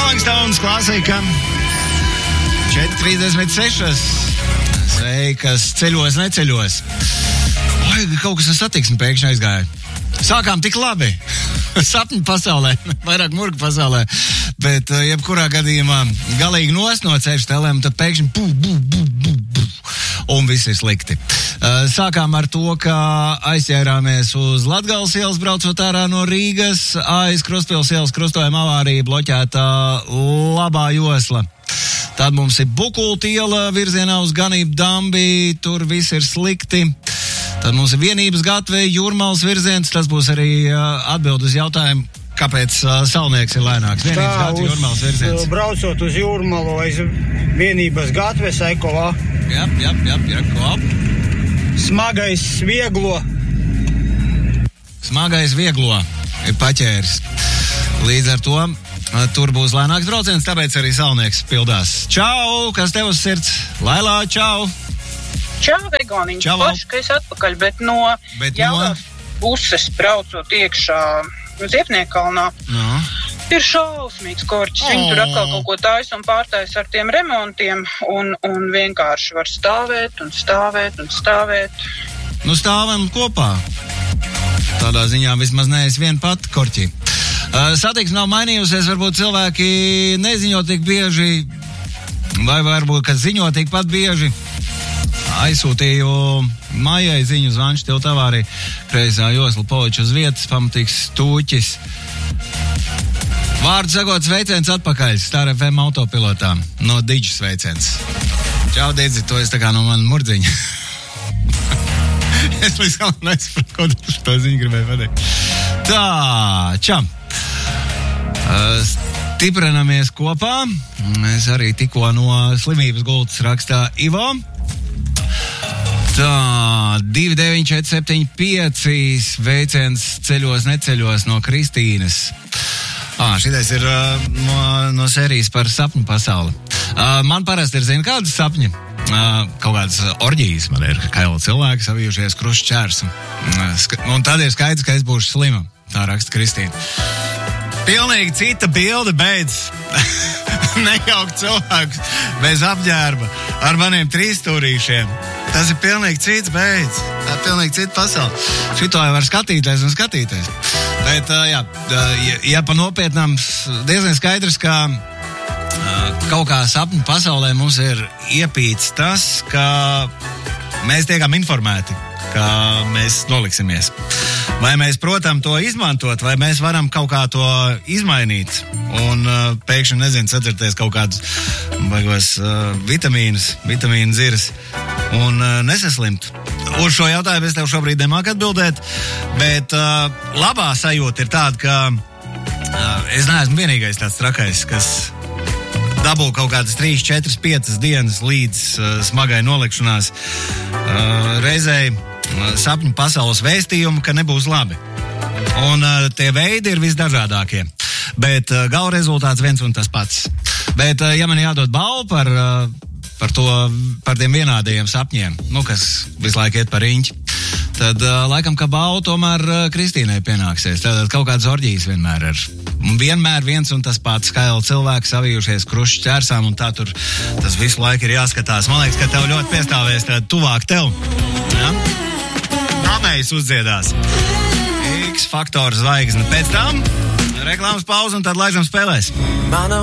Rolling Stones klasika 4:36. Sveikas, ceļos, neceļos. Oi, kaut kas ar satiksmi pēkšņi aizgāja. Sākām tik labi. Sapņu pasaulē, vairāk murgu pasaulē, bet jebkurā gadījumā galīgi nost no ceļu stelēm, tad pēkšņi un viss ir slikti. Sākām ar to, ka aizķērāmies uz Latgales ielas, braucot ārā no Rīgas, aiz Krustpils ielas krustojuma avārija, bloķēta labā josla. Tad mums ir Bukulta iela virzienā uz Ganību dambi, tur viss ir slikti. Tad mums ir Vienības gatve, Jūrmalas virziens, tas būs arī atbild uz jautājumu, kāpēc Salnieks ir lēnāks. Vienības gatve, Jūrmalas virziens. Braucot uz Jūrmalu aiz Vienības gatves, Ekovā. Jā, Smagais vieglo ir paķēris. Līdz ar to tur būs lēnāks brauciens, tāpēc arī Salnieks pildās. Čau, kas tev uz sirds? Lailā, čau! Čau, Egoniņš, paši, ka es atpakaļ, bet no Jelgavas puses braucot iekšā Ziepniekalnā. No. Ir šausmīgs korķis. Viņi tur atkal kaut ko taisa un pārtais ar tiem remontiem un vienkārši var stāvēt un stāvēt un stāvēt. Nu, stāvam kopā. Tādā ziņā vismaz neesi vien pat korķī. Satiksme nav mainījusies, varbūt cilvēki neziņo tik bieži, vai varbūt, ka ziņo tik pat bieži. Aizsūtīju Maijai ziņu zvanšu tev tavārī. Kreisā josla Poliča uz vietas, pamatīgs stūķis. Vārdu sakot, sveiciens atpakaļ Star FM autopilotām. No Diģis sveiciens. Čau, Didzi, to es tā kā no man murdziņa. Es līdz kā nesapratu, ko to ziņu gribēju pateikt. Tā, čau. Stiprinamies kopā. Mēs arī tikko no slimības gultas rakstā Ivo. Tā, 29475 sveiciens ceļos, neceļos no Kristīnas. Šitais ir no sērijas par sapņu pasauli. Man parasti ir, zini, kādas sapņi? Kaut kādas orģijas man ir, kā jau cilvēki savijušies krušķērs. Un tad ir skaidrs, ka es būšu slima. Tā raksta Kristīna. Pilnīgi cita bilde, beidz. Nejaukt cilvēks bez apģērba ar maniem 3 stūrīšiem. Tas ir pilnīgi cits, beidz. Tā ir pilnīgi cita pasaule. Šito jau var skatīties un skatīties. Bet, ja pa nopietnām diezgan skaidrs, ka kaut kā sapņu pasaulē mums ir iepīts tas, ka mēs tiekam informēti, ka mēs noliksimies. Vai mēs, protams, to izmantot, vai mēs varam kaut kā to izmainīt un pēkšņi, nezinu, sacerties kaut kādus baigos vitamīnu ziras un nesaslimt. Uz šo jautājumu es tev šobrīd nemāku atbildēt, bet labā sajūta ir tāda, ka es neesmu vienīgais tāds trakais, kas dabū kaut kādas 3, 4, 5 dienas līdz smagai nolikšanās reizei sapņu pasaules vēstījumu, ka nebūs labi. Un tie veidi ir visdažādākie. Bet gala rezultāts viens un tas pats. Bet, ja man jādod balvu par tiem vienādajiem sapņiem, kas visu laiku iet par riņķi, tad laikam, ka balvu tomēr Kristīnai pienāksies. Tātad kaut kādas orģijas vienmēr ir. Un vienmēr viens un tas pats skaili cilvēki savijušies krušķi ķērsām, un tā tur tas visu laiku ir jāskatās. Man liekas, ka tev ļoti piestāvēs tuvāk tev. Ja? Namējs uzdziedās. X-faktor zvaigzne. Pēc tam reklāmas pauze un tad laižam spēlēs.